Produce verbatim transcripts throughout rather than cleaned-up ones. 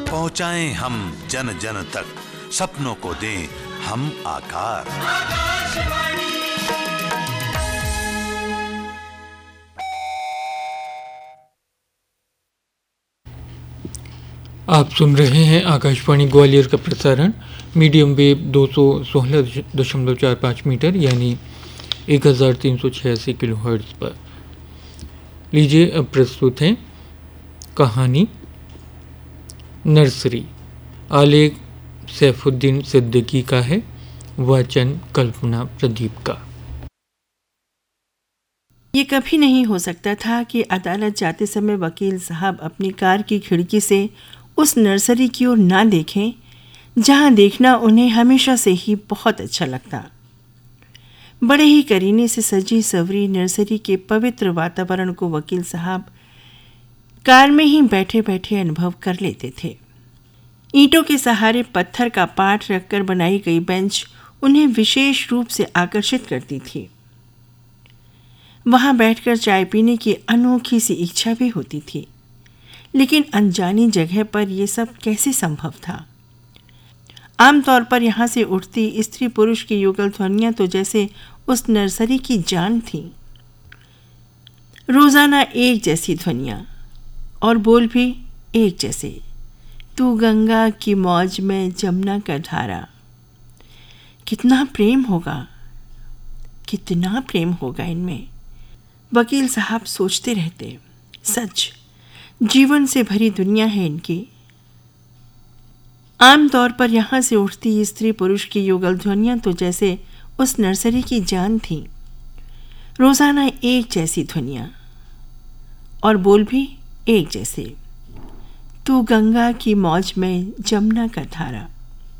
पहुंचाएं हम जन जन तक, सपनों को दें हम आकार। आप सुन रहे हैं आकाशवाणी ग्वालियर का प्रसारण मीडियम वेव दो सौ सोलह दशमलव चार पाँच मीटर यानी एक हज़ार तीन सौ छियासी किलो हर्ट्ज पर। लीजिए अब प्रस्तुत है कहानी नर्सरी। आलेख सैफुद्दीन सिद्दीकी का है, वाचन कल्पना प्रदीप का। ये कभी नहीं हो सकता था कि अदालत जाते समय वकील साहब अपनी कार की खिड़की से उस नर्सरी की ओर ना देखें जहां देखना उन्हें हमेशा से ही बहुत अच्छा लगता। बड़े ही करीने से सजी सवरी नर्सरी के पवित्र वातावरण को वकील साहब कार में ही बैठे बैठे अनुभव कर लेते थे। ईंटों के सहारे पत्थर का पाट रखकर बनाई गई बेंच उन्हें विशेष रूप से आकर्षित करती थी। वहां बैठकर चाय पीने की अनोखी सी इच्छा भी होती थी, लेकिन अनजानी जगह पर यह सब कैसे संभव था। आमतौर पर यहाँ से उठती स्त्री पुरुष की युगल ध्वनियाँ तो जैसे उस नर्सरी की जान थी। रोजाना एक जैसी ध्वनियाँ और बोल भी एक जैसे। तू गंगा की मौज में जमुना का धारा। कितना प्रेम होगा, कितना प्रेम होगा इनमें, वकील साहब सोचते रहते। सच, जीवन से भरी दुनिया है इनकी। आमतौर पर यहाँ से उठती स्त्री पुरुष की युगल ध्वनियाँ तो जैसे उस नर्सरी की जान थी। रोजाना एक जैसी ध्वनियाँ और बोल भी एक जैसे। तू गंगा की मौज में जमुना का धारा।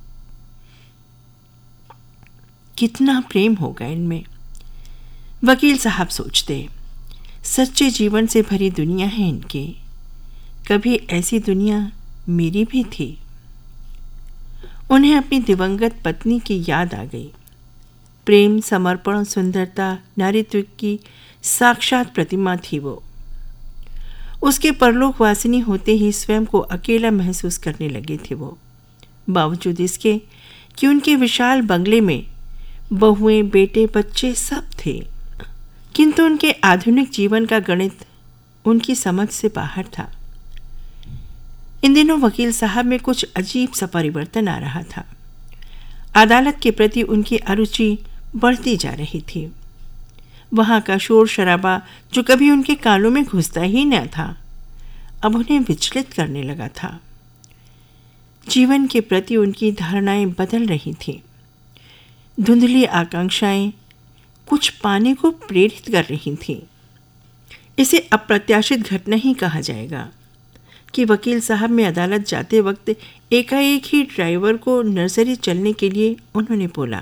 कितना प्रेम होगा इनमें, वकील साहब सोचते। सच्चे जीवन से भरी दुनिया है इनकी। कभी ऐसी दुनिया मेरी भी थी। उन्हें अपनी दिवंगत पत्नी की याद आ गई। प्रेम, समर्पण, सुंदरता, नारीत्व की साक्षात प्रतिमा थी वो। उसके परलोकवासिनी होते ही स्वयं को अकेला महसूस करने लगे थे वो। बावजूद इसके कि उनके विशाल बंगले में बहुएं, बेटे, बच्चे सब थे, किंतु उनके आधुनिक जीवन का गणित उनकी समझ से बाहर था। इन दिनों वकील साहब में कुछ अजीब सा परिवर्तन आ रहा था। अदालत के प्रति उनकी अरुचि बढ़ती जा रही थी। वहाँ का शोर शराबा जो कभी उनके कानों में घुसता ही न था, अब उन्हें विचलित करने लगा था। जीवन के प्रति उनकी धारणाएं बदल रही थीं। धुंधली आकांक्षाएं कुछ पाने को प्रेरित कर रही थीं। इसे अप्रत्याशित घटना ही कहा जाएगा कि वकील साहब में अदालत जाते वक्त एकाएक ही ड्राइवर को नर्सरी चलने के लिए उन्होंने बोला।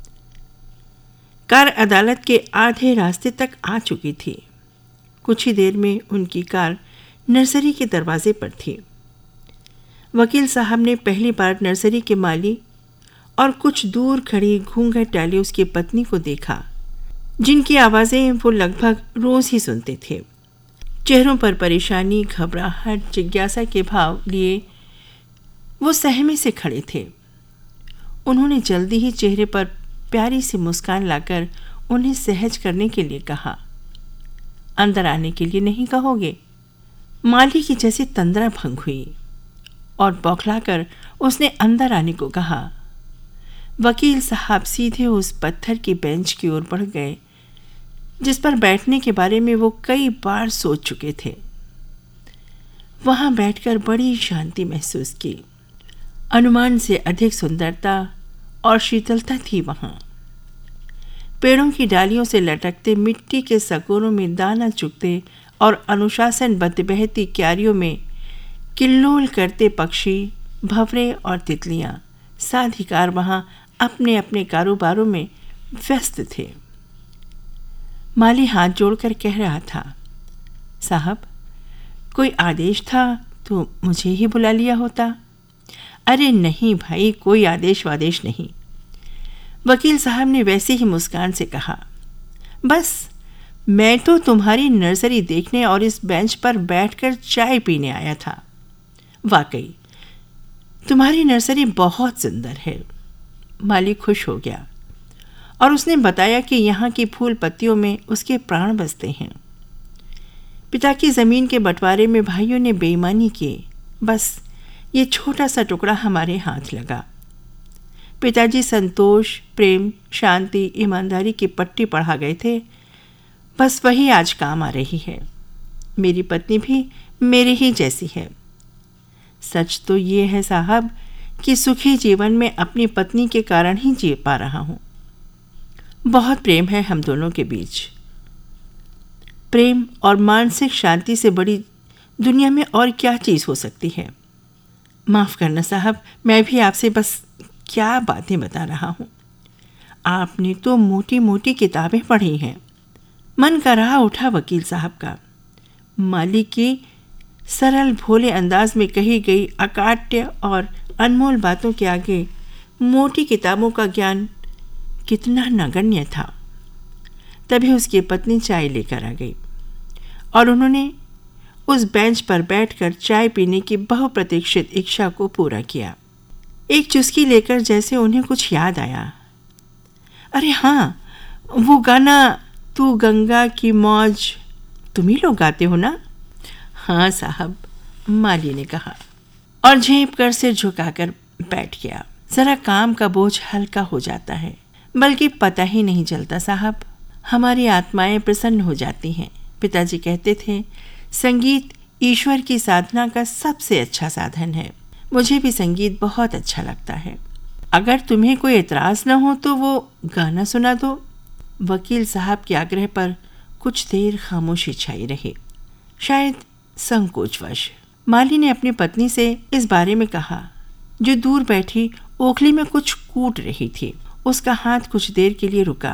कार अदालत के आधे रास्ते तक आ चुकी थी। कुछ ही देर में उनकी कार नर्सरी के दरवाजे पर थी। वकील साहब ने पहली बार नर्सरी के माली और कुछ दूर खड़ी घूंघट डाली उसकी पत्नी को देखा, जिनकी आवाज़ें वो लगभग रोज़ ही सुनते थे। चेहरों पर परेशानी, घबराहट, जिज्ञासा के भाव लिए वो सहमे से खड़े थे। उन्होंने जल्दी ही चेहरे पर प्यारी सी मुस्कान लाकर उन्हें सहज करने के लिए कहा। अंदर आने के लिए नहीं कहोगे? माली की जैसी तंद्रा भंग हुई और बौखलाकर उसने अंदर आने को कहा। वकील साहब सीधे उस पत्थर की बेंच की ओर बढ़ गए जिस पर बैठने के बारे में वो कई बार सोच चुके थे। वहां बैठकर बड़ी शांति महसूस की। अनुमान से अधिक सुंदरता और शीतलता थी वहां। पेड़ों की डालियों से लटकते मिट्टी के सकोरों में दाना चुगते और अनुशासनबद्ध बहती क्यारियों में किल्लोल करते पक्षी, भंवरे और तितलियां साधिकार वहां अपने अपने कारोबारों में व्यस्त थे। माली हाथ जोड़कर कह रहा था, साहब, कोई आदेश था तो मुझे ही बुला लिया होता। अरे नहीं भाई, कोई आदेश वादेश नहीं। वकील साहब ने वैसे ही मुस्कान से कहा, बस मैं तो तुम्हारी नर्सरी देखने और इस बेंच पर बैठकर चाय पीने आया था। वाकई तुम्हारी नर्सरी बहुत सुंदर है। माली खुश हो गया और उसने बताया कि यहाँ की फूल पत्तियों में उसके प्राण बसते हैं। पिता की ज़मीन के बंटवारे में भाइयों ने बेईमानी की, बस ये छोटा सा टुकड़ा हमारे हाथ लगा। पिताजी संतोष, प्रेम, शांति, ईमानदारी की पट्टी पढ़ा गए थे, बस वही आज काम आ रही है। मेरी पत्नी भी मेरे ही जैसी है। सच तो ये है साहब कि सुखी जीवन में अपनी पत्नी के कारण ही जी पा रहा हूँ। बहुत प्रेम है हम दोनों के बीच। प्रेम और मानसिक शांति से बड़ी दुनिया में और क्या चीज़ हो सकती है। माफ़ करना साहब, मैं भी आपसे बस क्या बातें बता रहा हूँ। आपने तो मोटी मोटी किताबें पढ़ी हैं। मन का रहा उठा वकील साहब का। माली की सरल भोले अंदाज में कही गई अकाट्य और अनमोल बातों के आगे मोटी किताबों का ज्ञान कितना नगण्य था। तभी उसकी पत्नी चाय लेकर आ गई और उन्होंने उस बेंच पर बैठकर चाय पीने की बहुप्रतीक्षित इच्छा को पूरा किया। एक चुस्की लेकर जैसे उन्हें कुछ याद आया। अरे हाँ, वो गाना तू गंगा की मौज तुम ही लोग गाते हो ना? हाँ साहब, माली ने कहा और झेप कर सिर झुकाकर बैठ गया। जरा काम का बोझ हल्का हो जाता है, बल्कि पता ही नहीं चलता साहब। हमारी आत्माएं प्रसन्न हो जाती हैं। पिताजी कहते थे संगीत ईश्वर की साधना का सबसे अच्छा साधन है। मुझे भी संगीत बहुत अच्छा लगता है। अगर तुम्हें कोई एतराज़ न हो तो वो गाना सुना दो। वकील साहब के आग्रह पर कुछ देर खामोशी छाई रही। शायद संकोचवश माली ने अपनी पत्नी से इस बारे में कहा, जो दूर बैठी ओखली में कुछ कूट रही थी। उसका हाथ कुछ देर के लिए रुका